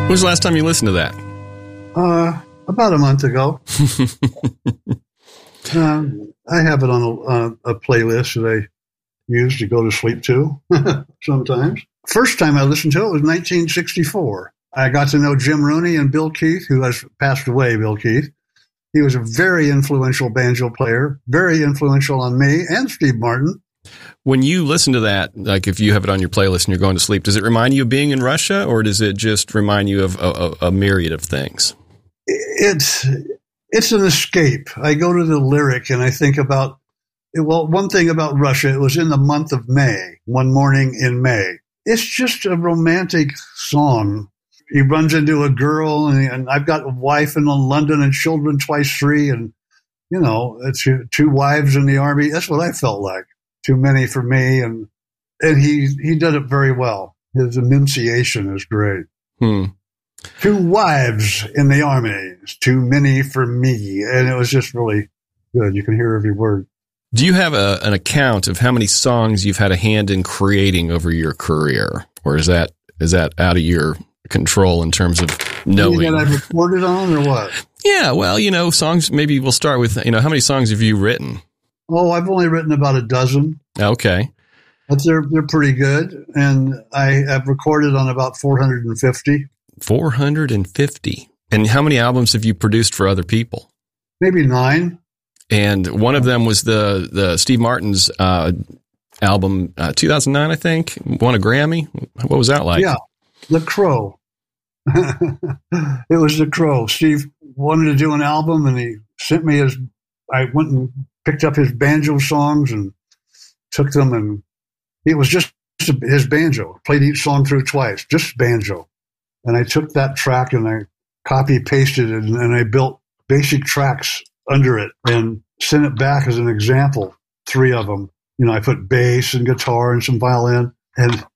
When was the last time you listened to that? About a month ago. I have it on a playlist that I use to go to sleep to sometimes. First time I listened to it was 1964. I got to know Jim Rooney and Bill Keith, who has passed away, Bill Keith. He was a very influential banjo player, very influential on me and Steve Martin. When you listen to that, like if you have it on your playlist and you're going to sleep, does it remind you of being in Russia, or does it just remind you of a myriad of things? It's an escape. I go to the lyric and I think about, well, one thing about Russia, it was in the month of May, one morning in May. It's just a romantic song. He runs into a girl, and I've got a wife in London and children twice three, and, you know, it's two wives in the army. That's what I felt like. Too many for me, and he did it very well. His enunciation is great. Two wives in the army, it's too many for me, and it was just really good. You can hear every word. Do you have an account of how many songs you've had a hand in creating over your career, or is that out of your control in terms of knowing? That I've recorded on, or what? Yeah, well, you know, songs. Maybe we'll start with, you know, how many songs have you written? Oh, I've only written about a dozen. Okay. But they're pretty good. And I have recorded on about 450. 450. And how many albums have you produced for other people? Maybe 9. And one of them was the Steve Martin's album, 2009, I think. Won a Grammy. What was that like? Yeah, The Crow. It was The Crow. Steve wanted to do an album, and he sent me I went and picked up his banjo songs and took them, and it was just his banjo. Played each song through twice, just banjo. And I took that track and I copy-pasted it, and I built basic tracks under it and sent it back as an example, 3 of them. You know, I put bass and guitar and some violin, and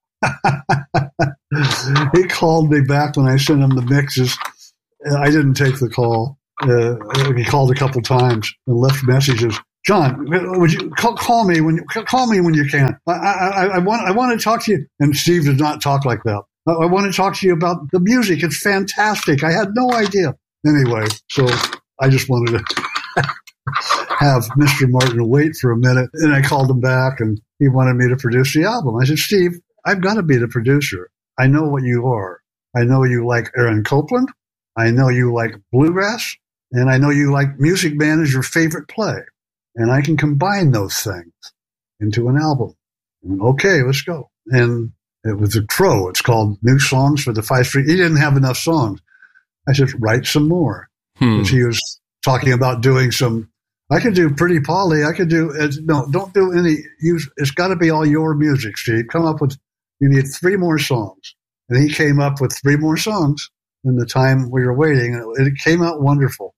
he called me back when I sent him the mixes. I didn't take the call. He called a couple times and left messages. John, would you call me when you can? I want to talk to you. And Steve does not talk like that. I want to talk to you about the music. It's fantastic. I had no idea. Anyway, so I just wanted to have Mr. Martin wait for a minute, and I called him back, and he wanted me to produce the album. I said, Steve, I've got to be the producer. I know what you are. I know you like Aaron Copland. I know you like bluegrass, and I know you like Music Man is your favorite play. And I can combine those things into an album. And okay, let's go. And it was The Crow. It's called New Songs for the 5th Street. He didn't have enough songs. I said, write some more. Because he was talking about doing some, I could do Pretty Polly. I could do, no, don't do any, it's got to be all your music, Steve. Come up with, you need 3 more songs. And he came up with 3 more songs in the time we were waiting. And it came out wonderful.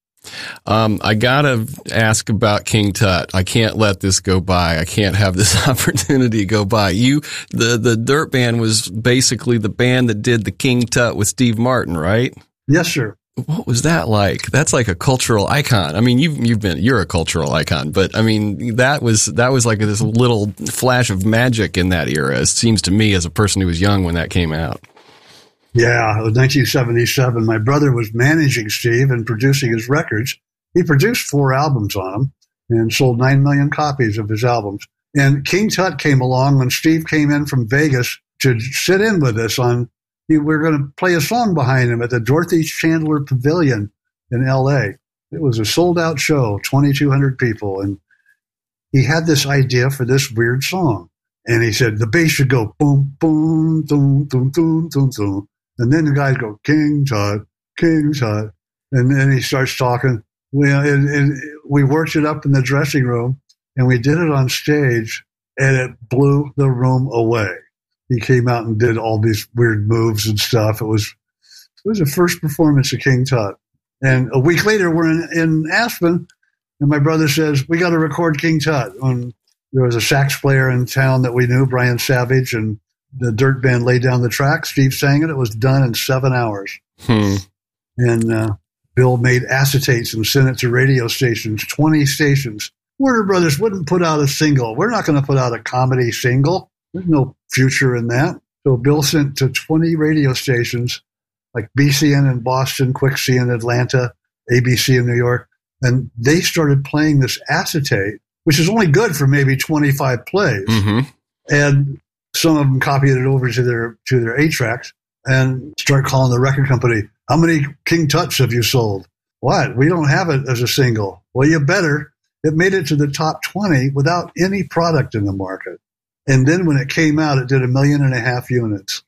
I gotta ask about King Tut. I can't let this go by. I can't have this opportunity go by. The Dirt Band was basically the band that did the King Tut with Steve Martin, right? Yes, sir. What was that like? That's like a cultural icon. I mean, you're a cultural icon, but I mean, that was like this little flash of magic in that era. It seems to me, as a person who was young when that came out. Yeah, it was 1977. My brother was managing Steve and producing his records. He produced 4 albums on them and sold 9 million copies of his albums. And King Tut came along when Steve came in from Vegas to sit in with us we were going to play a song behind him at the Dorothy Chandler Pavilion in L.A. It was a sold-out show, 2,200 people. And he had this idea for this weird song. And he said, the bass should go boom, boom, boom, boom, boom, boom, boom. And then the guys go, King Tut, King Tut. And then he starts talking. We worked it up in the dressing room, and we did it on stage, and it blew the room away. He came out and did all these weird moves and stuff. It was the first performance of King Tut. And a week later, we're in Aspen, and my brother says, we got to record King Tut. And there was a sax player in town that we knew, Brian Savage, and the Dirt Band laid down the track. Steve sang it. It was done in 7 hours. And Bill made acetates and sent it to radio stations, 20 stations. Warner Brothers wouldn't put out a single. We're not going to put out a comedy single. There's no future in that. So Bill sent to 20 radio stations like BCN in Boston, Quixie in Atlanta, ABC in New York. And they started playing this acetate, which is only good for maybe 25 plays. Mm-hmm. And some of them copied it over to their 8-tracks and start calling the record company, how many King Tuts have you sold? What? We don't have it as a single. Well, you better. It made it to the top 20 without any product in the market. And then when it came out, it did 1.5 million units.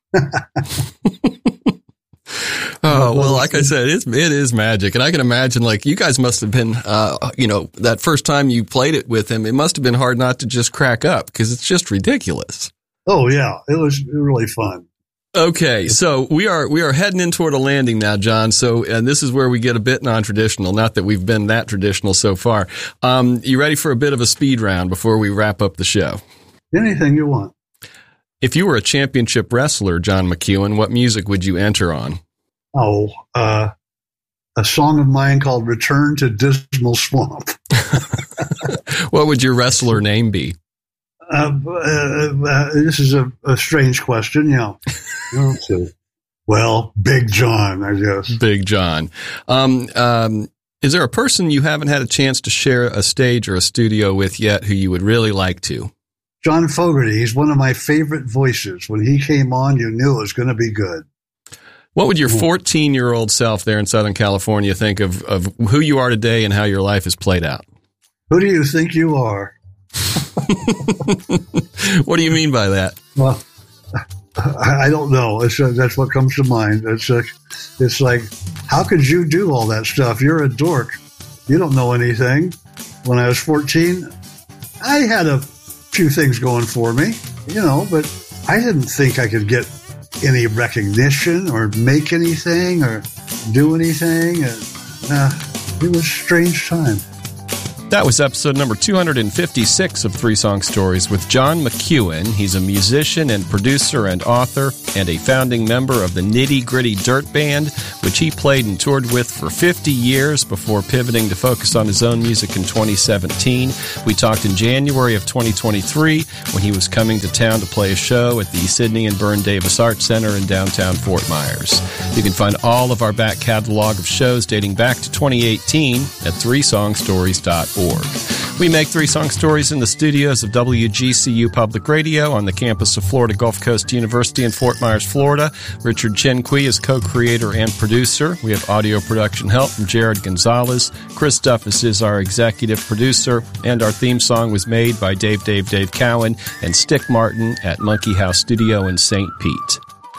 Oh, well, like I said, it is magic. And I can imagine, like, you guys must have been, that first time you played it with him, it must have been hard not to just crack up because it's just ridiculous. Oh, yeah. It was really fun. Okay, so we are heading in toward a landing now, John. So, and this is where we get a bit non-traditional. Not that we've been that traditional so far. You ready for a bit of a speed round before we wrap up the show? Anything you want. If you were a championship wrestler, John McEwen, what music would you enter on? Oh, a song of mine called "Return to Dismal Swamp." What would your wrestler name be? This is a strange question. Yeah. Okay. Well, Big John, I guess. Big John. Is there a person you haven't had a chance to share a stage or a studio with yet who you would really like to? John Fogerty. He's one of my favorite voices. When he came on, you knew it was going to be good. What would your 14-year-old self there in Southern California think of who you are today and how your life has played out? Who do you think you are? What do you mean by that? Well, I don't know. That's what comes to mind. It's like, how could you do all that stuff? You're a dork. You don't know anything. When I was 14, I had a few things going for me, but I didn't think I could get any recognition or make anything or do anything. It was a strange time. That was episode number 256 of Three Song Stories with John McEwen. He's a musician and producer and author and a founding member of the Nitty Gritty Dirt Band, which he played and toured with for 50 years before pivoting to focus on his own music in 2017. We talked in January of 2023 when he was coming to town to play a show at the Sidney and Byrne Davis Arts Center in downtown Fort Myers. You can find all of our back catalog of shows dating back to 2018 at threesongstories.org. We make Three Song Stories in the studios of WGCU Public Radio on the campus of Florida Gulf Coast University in Fort Myers, Florida. Richard Chenqui is co-creator and producer. We have audio production help from Jared Gonzalez. Chris Duffus is our executive producer, and our theme song was made by Dave Cowan and Stick Martin at Monkey House Studio in St. Pete.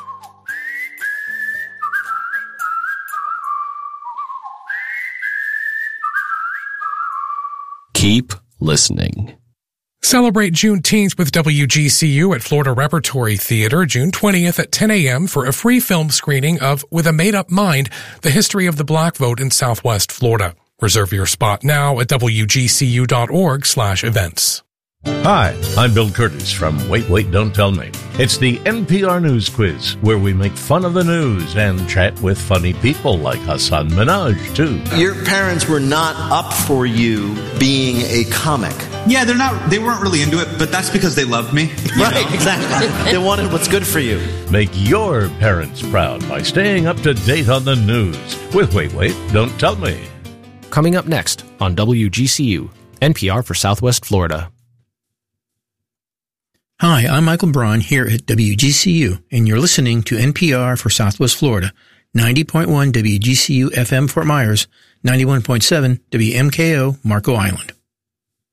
Keep listening. Celebrate Juneteenth with WGCU at Florida Repertory Theater June 20th at 10 a.m. for a free film screening of With a Made Up Mind, The History of the Black Vote in Southwest Florida. Reserve your spot now at wgcu.org/events. Hi, I'm Bill Curtis from Wait, Don't Tell Me. It's the NPR News Quiz, where we make fun of the news and chat with funny people like Hassan Minhaj, too. Your parents were not up for you being a comic. Yeah, they weren't really into it, but that's because they loved me. Right, exactly. They wanted what's good for you. Make your parents proud by staying up to date on the news with Wait, Don't Tell Me. Coming up next on WGCU, NPR for Southwest Florida. Hi, I'm Michael Braun here at WGCU, and you're listening to NPR for Southwest Florida, 90.1 WGCU FM Fort Myers, 91.7 WMKO Marco Island.